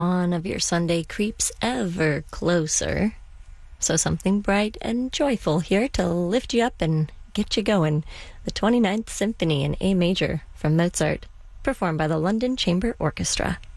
dawn of your Sunday creeps ever closer. So something bright and joyful here to lift you up and get you going. The 29th Symphony in A major from Mozart, performed by the London Chamber Orchestra.